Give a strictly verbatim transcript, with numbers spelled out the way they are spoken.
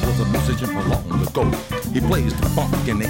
was a musician for long ago. He plays the funk and the